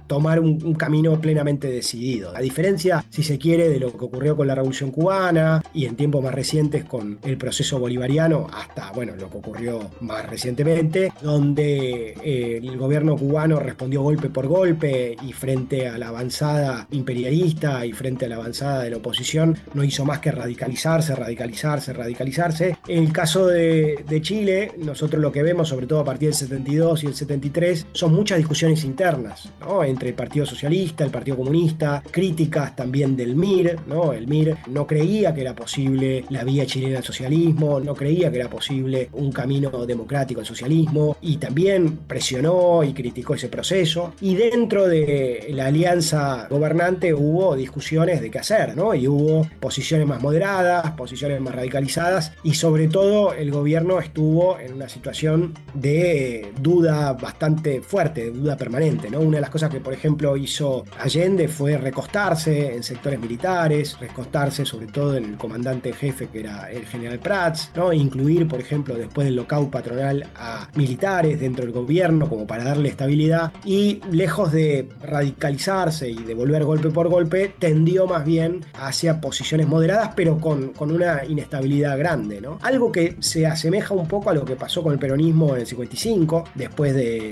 tomar un camino plenamente decidido. A diferencia, si se quiere, de lo que ocurrió con la Revolución Cubana y en tiempos más recientes con el proceso bolivariano, hasta, bueno, lo que ocurrió más recientemente, donde el gobierno cubano respondió golpe por golpe y frente a la avanzada imperialista y frente a la avanzada de la oposición no hizo más que radicalizarse. En el caso de Chile, nosotros lo que vemos, sobre todo a partir del 72 y el 73, son muchas discusiones internas, ¿no? Entre el Partido Socialista, el Partido Comunista, críticas también del MIR, ¿no? El MIR no creía que era posible la vía chilena al socialismo, no creía que era posible un camino democrático al socialismo, y también presionó y criticó ese proceso. Y dentro de la alianza gobernante hubo discusiones de qué hacer, ¿no? Y hubo posiciones más moderadas, posiciones más radicalizadas, y sobre todo el gobierno estuvo en una situación de duda bastante fuerte, de duda permanente, ¿no? Una de las cosas que, por ejemplo, hizo Allende fue recostarse en sectores militares, recostarse sobre todo en el comandante en jefe, que era el general Prats, ¿no? Incluir, por ejemplo, después del lockout patronal, a militares dentro del gobierno como para darle estabilidad, y lejos de radicalizarse y de volver golpe por golpe, tendió más bien hacia posiciones moderadas, pero con una inestabilidad grande, ¿no? Algo que se asemeja un poco a lo que pasó con el peronismo en el 55, después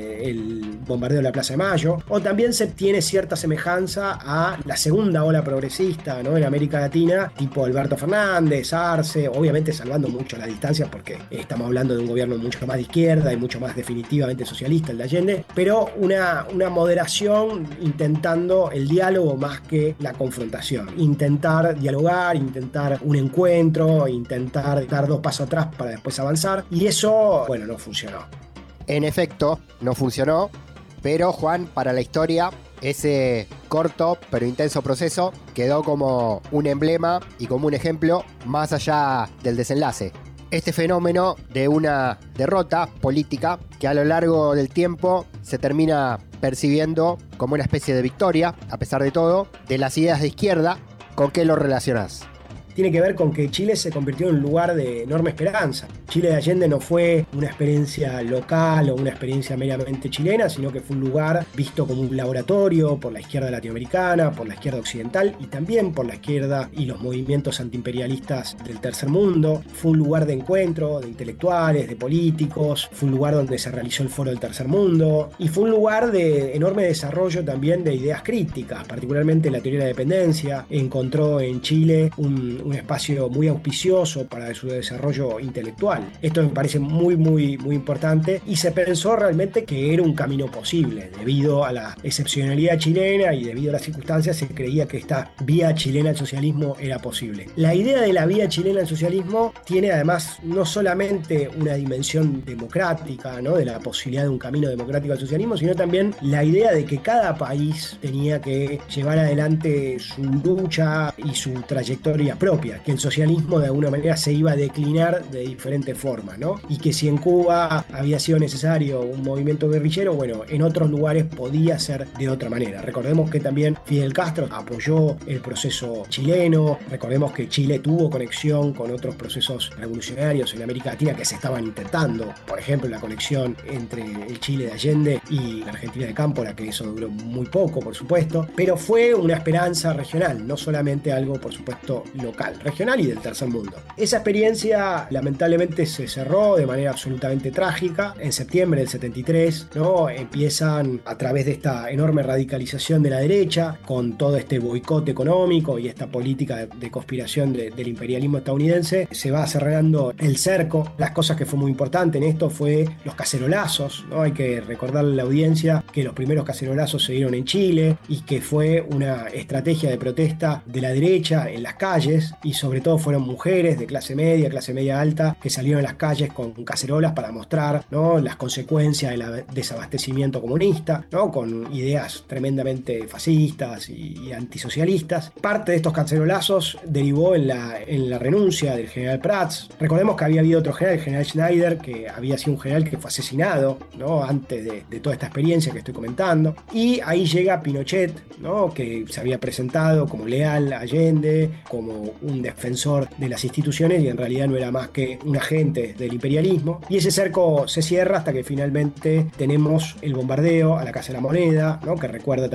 del bombardeo de la Plaza de Mayo, o también se tiene cierta semejanza a la segunda ola progresista, ¿no? En América Latina, tipo Alberto Fernández, Arce, obviamente salvando mucho las distancias porque estamos hablando de un gobierno mucho más de izquierda y mucho más definitivamente socialista, el de Allende, pero una moderación intentando el diálogo más que la confrontación, intentar dialogar, intentar un encuentro, intentar dar dos pasos atrás para después avanzar, y eso, bueno, no funcionó. En efecto, no funcionó, pero Juan, para la historia, ese corto pero intenso proceso quedó como un emblema y como un ejemplo más allá del desenlace. Este fenómeno de una derrota política que a lo largo del tiempo se termina percibiendo como una especie de victoria, a pesar de todo, de las ideas de izquierda. ¿Con qué lo relacionás? Tiene que ver con que Chile se convirtió en un lugar de enorme esperanza. Chile de Allende no fue una experiencia local o una experiencia meramente chilena, sino que fue un lugar visto como un laboratorio por la izquierda latinoamericana, por la izquierda occidental y también por la izquierda y los movimientos antiimperialistas del tercer mundo. Fue un lugar de encuentro de intelectuales, de políticos, fue un lugar donde se realizó el Foro del Tercer Mundo, y fue un lugar de enorme desarrollo también de ideas críticas, particularmente la teoría de la dependencia. Encontró en Chile un espacio muy auspicioso para su desarrollo intelectual. Esto me parece muy importante, y se pensó realmente que era un camino posible. Debido a la excepcionalidad chilena y debido a las circunstancias, se creía que esta vía chilena al socialismo era posible. La idea de la vía chilena al socialismo tiene además no solamente una dimensión democrática, ¿no? De la posibilidad de un camino democrático al socialismo, sino también la idea de que cada país tenía que llevar adelante su lucha y su trayectoria propia, que el socialismo de alguna manera se iba a declinar de diferentes formas, ¿no? Y que si en Cuba había sido necesario un movimiento guerrillero, bueno, en otros lugares podía ser de otra manera. Recordemos que también Fidel Castro apoyó el proceso chileno, recordemos que Chile tuvo conexión con otros procesos revolucionarios en América Latina que se estaban intentando, por ejemplo la conexión entre el Chile de Allende y la Argentina de Cámpora, que eso duró muy poco, por supuesto, pero fue una esperanza regional, no solamente algo, por supuesto, local, regional y del tercer mundo. Esa experiencia lamentablemente se cerró de manera absolutamente trágica. En septiembre del 73, ¿no? Empiezan, a través de esta enorme radicalización de la derecha, con todo este boicot económico y esta política de conspiración del imperialismo estadounidense, se va cerrando el cerco. Las cosas que fue muy importante en esto fue los cacerolazos, ¿no? Hay que recordarle a la audiencia que los primeros cacerolazos se dieron en Chile y que fue una estrategia de protesta de la derecha en las calles, y sobre todo fueron mujeres de clase media alta, que salieron a las calles con cacerolas para mostrar, ¿no? Las consecuencias del desabastecimiento comunista, ¿no? Con ideas tremendamente fascistas y antisocialistas. Parte de estos cacerolazos derivó en la renuncia del general Prats. Recordemos que había habido otro general, el general Schneider, que había sido un general que fue asesinado, ¿no? Antes de toda esta experiencia que estoy comentando. Y ahí llega Pinochet, ¿no? Que se había presentado como leal a Allende, como un defensor de las instituciones, y en realidad no era más que un agente del imperialismo. Y ese cerco se cierra hasta que finalmente tenemos el bombardeo a la Casa de la Moneda, ¿no? Que recuerda